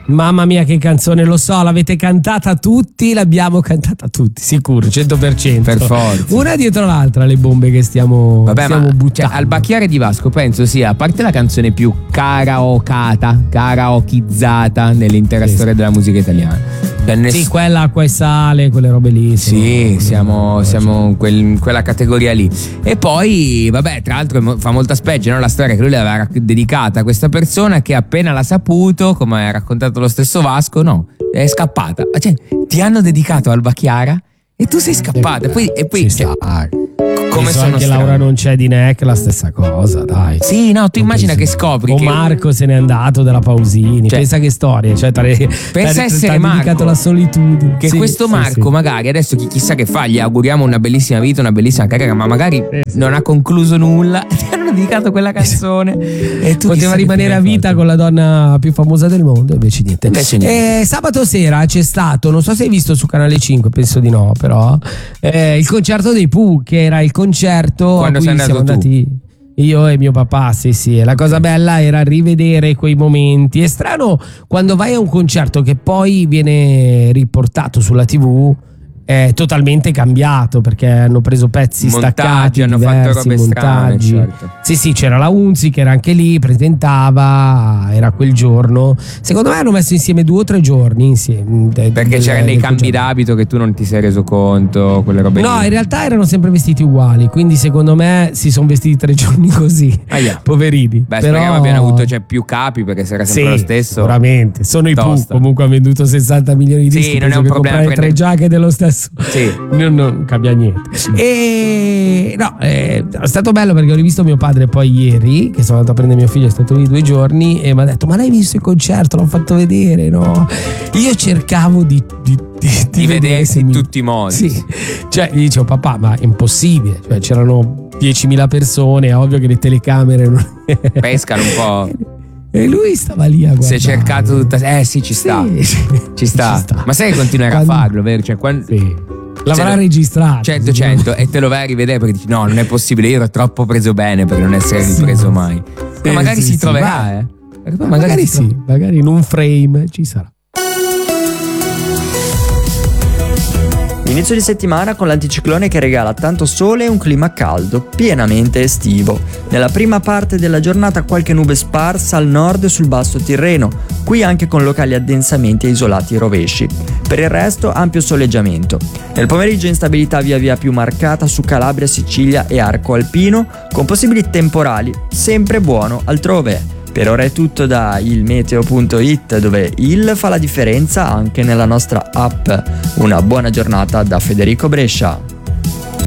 Mamma mia che canzone, lo so, l'avete cantata tutti, l'abbiamo cantata tutti, sicuro, 100%. Per forza. Una dietro l'altra le bombe che stiamo buttando. Cioè, Albacchiare di Vasco penso sia, a parte la canzone più karaokizzata nell'intera storia della musica italiana. Sì, quella acqua e sale, quelle robe lì. Sì, siamo in quella categoria lì. E poi, vabbè, tra l'altro fa molta specie, no? La storia che lui le aveva dedicata a questa persona che appena l'ha saputo, come ha raccontato lo stesso Vasco, no, è scappata. Cioè, ti hanno dedicato Alba Chiara e tu sei scappata. E poi come sono anche strano. Laura non c'è di Neck, la stessa cosa, dai. Sì, no, tu immagina che scopri o che Marco se n'è andato della Pausini, cioè, pensa che storia, cioè pensa essere Marco, dedicato la solitudine. Che questo Marco magari adesso chissà che fa, gli auguriamo una bellissima vita, una bellissima carriera, ma magari non ha concluso nulla, ti hanno dedicato quella canzone e tu poteva rimanere a vita con la donna più famosa del mondo, invece niente. Sabato sera c'è stato, non so se hai visto su Canale 5, penso di no, però il concerto dei Pooh, che era il concerto quando a cui siamo andati io e mio papà, sì, e la cosa bella era rivedere quei momenti. È strano quando vai a un concerto che poi viene riportato sulla TV, è totalmente cambiato, perché hanno preso pezzi staccati, hanno diversi, fatto robe montaggi. strane, certo. Sì, c'era la Unzi che era anche lì, presentava, era quel giorno. Secondo me hanno messo insieme 2 o 3 giorni insieme, perché c'erano dei cambi d'abito che tu non ti sei reso conto, quelle robe no, lì. in realtà erano sempre vestiti uguali, quindi secondo me si sono vestiti 3 giorni così. Poverini. Beh, speriamo abbiano avuto più capi, perché se era sempre lo stesso. Sicuramente. Sono i Pooh, comunque ha venduto 60 milioni di dischi. Non è un problema comprare 3 giacche dello stesso. Sì. Non cambia niente. E no, è stato bello perché ho rivisto mio padre poi ieri, che sono andato a prendere mio figlio, è stato lì 2 giorni e mi ha detto: ma l'hai visto il concerto? L'ho fatto vedere, no? Io cercavo di vedersi in tutti i modi. Sì. Cioè gli dicevo: papà, ma è impossibile, cioè c'erano 10.000 persone, è ovvio che le telecamere pescano un po'. E lui stava lì a guardare. Si è cercato tutta. Sì, ci sta. Ci sta. Ma sai che continuerà a farlo, vero? Cioè, l'avrà registrato. 100 e te lo vai a rivedere perché dici: no, non è possibile, io ero troppo preso bene per non essere ripreso mai. Ma magari si troverà, Perché poi magari sì, magari in un frame ci sarà. Inizio di settimana con l'anticiclone che regala tanto sole e un clima caldo, pienamente estivo. Nella prima parte della giornata qualche nube sparsa al nord e sul basso Tirreno, qui anche con locali addensamenti e isolati rovesci. Per il resto ampio soleggiamento. Nel pomeriggio instabilità via via più marcata su Calabria, Sicilia e Arco Alpino, con possibili temporali, sempre buono altrove. Per ora è tutto da ilmeteo.it, dove il fa la differenza anche nella nostra app. Una buona giornata da Federico Brescia.